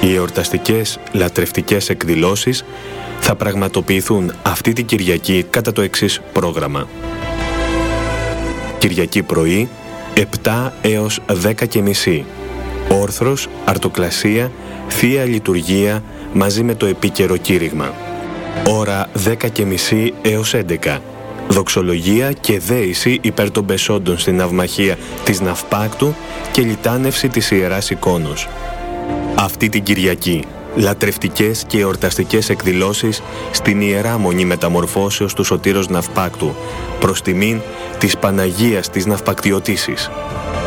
Οι εορταστικές λατρευτικές εκδηλώσεις θα πραγματοποιηθούν αυτή την Κυριακή κατά το εξής πρόγραμμα. Κυριακή πρωί, 7 έως 10:30. Όρθρος, αρτοκλασία, Θεία Λειτουργία μαζί με το επίκαιρο κήρυγμα. Ώρα 10:30 έως 11. Δοξολογία και δέηση υπέρ των πεσόντων στην ναυμαχία της Ναυπάκτου και λιτάνευση της Ιεράς Εικόνος. Αυτή την Κυριακή, λατρευτικές και εορταστικές εκδηλώσεις στην Ιερά Μονή Μεταμορφώσεως του Σωτήρος Ναυπάκτου, προς τιμήν της Παναγίας της Ναυπακτιωτίσης.